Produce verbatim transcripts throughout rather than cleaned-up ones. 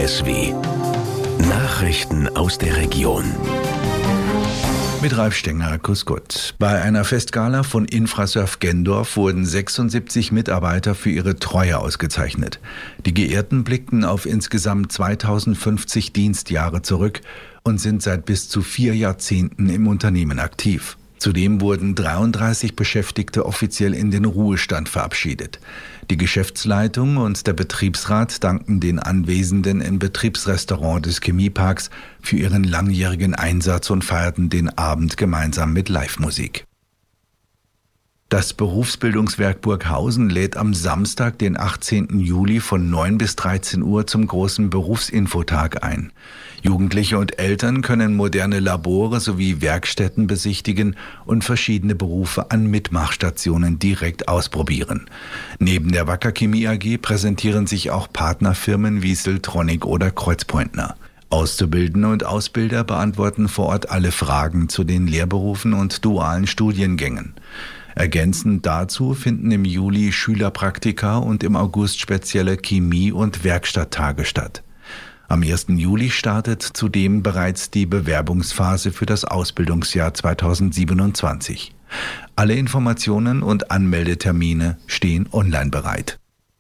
S W. Nachrichten aus der Region. Mit Ralf Stenger, grüß Gott. Bei einer Festgala von Infrasurf Gendorf wurden sechsundsiebzig Mitarbeiter für ihre Treue ausgezeichnet. Die Geehrten blickten auf insgesamt zweitausendfünfzig Dienstjahre zurück und sind seit bis zu vier Jahrzehnten im Unternehmen aktiv. Zudem wurden dreiunddreißig Beschäftigte offiziell in den Ruhestand verabschiedet. Die Geschäftsleitung und der Betriebsrat danken den Anwesenden im Betriebsrestaurant des Chemieparks für ihren langjährigen Einsatz und feierten den Abend gemeinsam mit Live-Musik. Das Berufsbildungswerk Burghausen lädt am Samstag, den achtzehnten Juli von neun bis dreizehn Uhr zum großen Berufsinfotag ein. Jugendliche und Eltern können moderne Labore sowie Werkstätten besichtigen und verschiedene Berufe an Mitmachstationen direkt ausprobieren. Neben der Wacker Chemie A G präsentieren sich auch Partnerfirmen wie Siltronic oder Kreuzpointner. Auszubildende und Ausbilder beantworten vor Ort alle Fragen zu den Lehrberufen und dualen Studiengängen. Ergänzend dazu finden im Juli Schülerpraktika und im August spezielle Chemie- und Werkstatttage statt. Am ersten Juli startet zudem bereits die Bewerbungsphase für das Ausbildungsjahr zweitausendsiebenundzwanzig. Alle Informationen und Anmeldetermine stehen online bereit.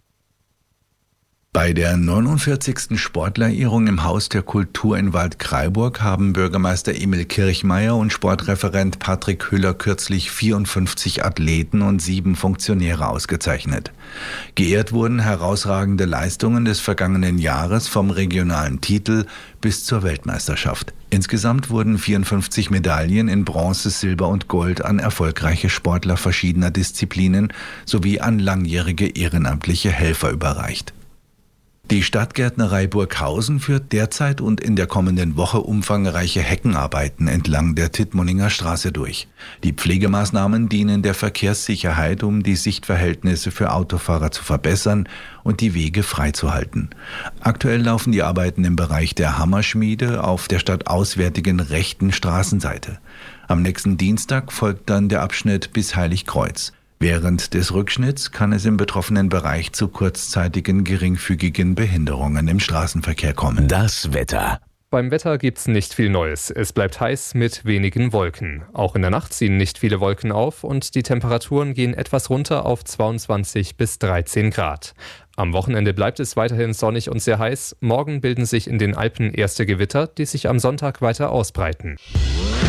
Bei der neunundvierzigsten Sportlerehrung im Haus der Kultur in Waldkraiburg haben Bürgermeister Emil Kirchmeier und Sportreferent Patrick Hüller kürzlich vierundfünfzig Athleten und sieben Funktionäre ausgezeichnet. Geehrt wurden herausragende Leistungen des vergangenen Jahres vom regionalen Titel bis zur Weltmeisterschaft. Insgesamt wurden vierundfünfzig Medaillen in Bronze, Silber und Gold an erfolgreiche Sportler verschiedener Disziplinen sowie an langjährige ehrenamtliche Helfer überreicht. Die Stadtgärtnerei Burghausen führt derzeit und in der kommenden Woche umfangreiche Heckenarbeiten entlang der Tittmoninger Straße durch. Die Pflegemaßnahmen dienen der Verkehrssicherheit, um die Sichtverhältnisse für Autofahrer zu verbessern und die Wege freizuhalten. Aktuell laufen die Arbeiten im Bereich der Hammerschmiede auf der stadtauswärtigen rechten Straßenseite. Am nächsten Dienstag folgt dann der Abschnitt bis Heiligkreuz. Während des Rückschnitts kann es im betroffenen Bereich zu kurzzeitigen geringfügigen Behinderungen im Straßenverkehr kommen. Das Wetter. Beim Wetter gibt's nicht viel Neues. Es bleibt heiß mit wenigen Wolken. Auch in der Nacht ziehen nicht viele Wolken auf und die Temperaturen gehen etwas runter auf zweiundzwanzig bis dreizehn Grad. Am Wochenende bleibt es weiterhin sonnig und sehr heiß. Morgen bilden sich in den Alpen erste Gewitter, die sich am Sonntag weiter ausbreiten.